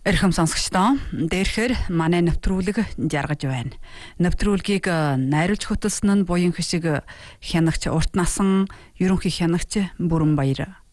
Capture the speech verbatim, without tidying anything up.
Эрхэм сонсогчдоо, дээрхээр манай нэвтрүүлэг жаргаж байна. Нэвтрүүлгийг найруулж хөтөлсөн нь буян хишиг хянагч Урт насан ерөнхий хянагч Бүрэн Баяр.